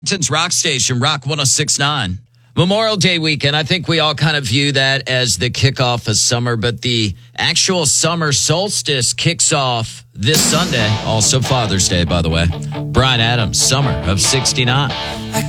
It's Rock Station, Rock 106.9. Memorial Day weekend, I think we all kind of view that as the kickoff of summer, but the actual summer solstice kicks off this Sunday. Also Father's Day, by the way. Bryan Adams, Summer of 69.